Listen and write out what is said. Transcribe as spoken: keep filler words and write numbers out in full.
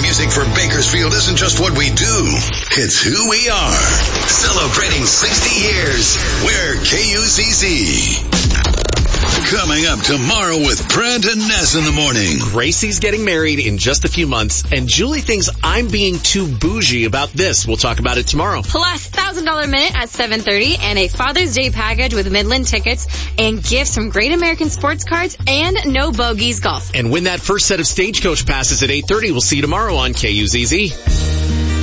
music for Bakersfield isn't just what we do, it's who we are. Celebrating sixty years, we're K U Z Z. Coming up tomorrow with Brent and Ness in the morning. Gracie's getting married in just a few months, and Julie thinks I'm being too bougie about this. We'll talk about it tomorrow. Plus, one thousand dollars minute at seven thirty, and a Father's Day package with Midland tickets, and gifts from Great American Sports Cards, and No Bogeys Golf. And win that first set of Stagecoach passes at eight thirty. We'll see you tomorrow on K U Z Z.